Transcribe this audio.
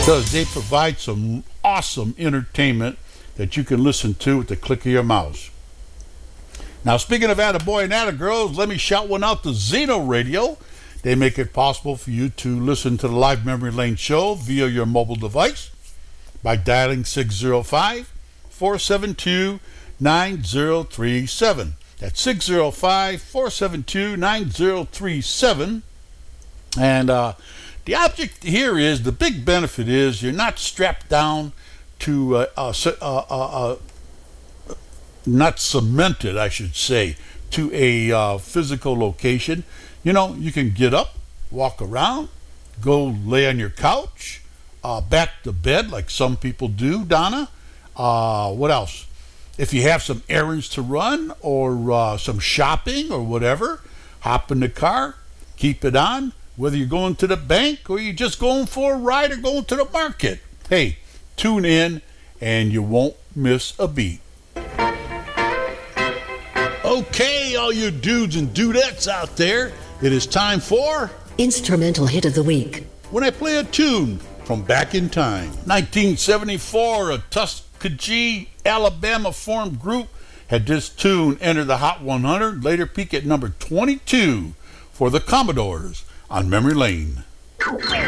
because they provide some awesome entertainment that you can listen to at the click of your mouse. Now, speaking of attaboy and attagirls, let me shout one out to Zeno Radio. They make it possible for you to listen to the live Memory Lane show via your mobile device by dialing 605-472-9037. That's 605-472-9037. And the object here is, the big benefit is, you're not strapped down to, not cemented, I should say, to a physical location. You know, you can get up, walk around, go lay on your couch, back to bed like some people do, Donna. What else? If you have some errands to run or some shopping or whatever, hop in the car, keep it on, whether you're going to the bank or you're just going for a ride or going to the market. Hey, tune in and you won't miss a beat. Okay, all you dudes and dudettes out there, it is time for Instrumental Hit of the Week. When I play a tune from back in time. 1974, a Tuskegee, Alabama formed group had this tune enter the Hot 100, later peak at number 22 for the Commodores on Memory Lane. Thank